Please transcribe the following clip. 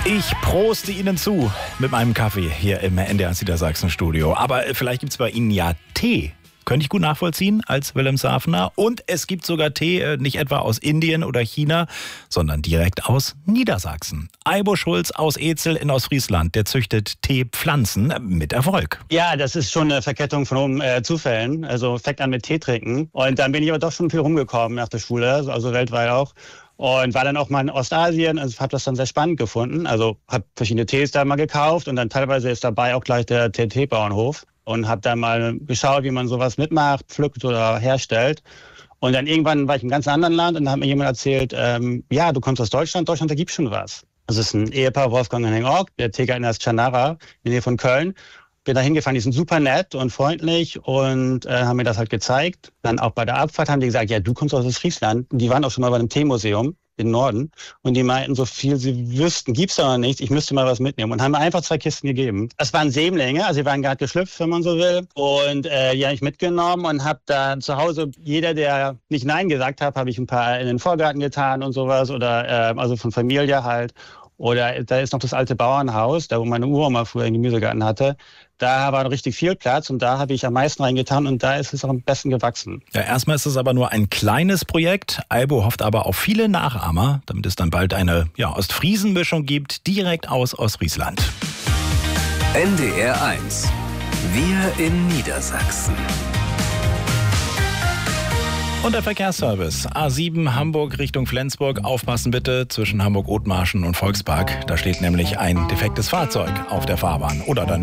Ich proste Ihnen zu mit meinem Kaffee hier im NDR Niedersachsen Studio. Aber vielleicht gibt es bei Ihnen ja Tee. Könnte ich gut nachvollziehen als Wilhelmshavener. Und es gibt sogar Tee, nicht etwa aus Indien oder China, sondern direkt aus Niedersachsen. Aibo Schulz aus Ezel in Ostfriesland, der züchtet Teepflanzen mit Erfolg. Ja, das ist schon eine Verkettung von Zufällen. Also fängt an mit Tee trinken. Und dann bin ich aber doch schon viel rumgekommen nach der Schule, also weltweit auch. Und war dann auch mal in Ostasien, also habe das dann sehr spannend gefunden. Also habe verschiedene Tees da mal gekauft und dann teilweise ist dabei auch gleich der Teebauernhof. Und habe da mal geschaut, wie man sowas mitmacht, pflückt oder herstellt. Und dann irgendwann war ich in einem ganz anderen Land und da hat mir jemand erzählt, ja, du kommst aus Deutschland, da gibt's schon was. Das ist ein Ehepaar, Wolfgang und Henning Ork, der Teegärtner ist Chanara, in der Nähe von Köln. Bin da hingefahren, die sind super nett und freundlich und haben mir das halt gezeigt. Dann auch bei der Abfahrt haben die gesagt, ja, du kommst aus Ostfriesland. Die waren auch schon mal bei einem Teemuseum im Norden und die meinten, so viel sie wüssten, gibt's da noch nichts, ich müsste mal was mitnehmen und haben mir einfach 2 Kisten gegeben. Das waren Sämlinge, also die waren gerade geschlüpft, wenn man so will. Und die habe ich mitgenommen und habe dann zu Hause, jeder, der nicht Nein gesagt hat, habe ich ein paar in den Vorgarten getan und sowas oder also von Familie halt. Oder da ist noch das alte Bauernhaus, da wo meine Uroma früher einen Gemüsegarten hatte. Da war noch richtig viel Platz und da habe ich am meisten reingetan und da ist es auch am besten gewachsen. Ja, erstmal ist es aber nur ein kleines Projekt. Aibo hofft aber auf viele Nachahmer, damit es dann bald eine Ostfriesen-Mischung gibt, direkt aus Ostfriesland. NDR 1. Wir in Niedersachsen. Und der Verkehrsservice. A7 Hamburg Richtung Flensburg. Aufpassen bitte zwischen Hamburg-Othmarschen und Volkspark. Da steht nämlich ein defektes Fahrzeug auf der Fahrbahn oder daneben.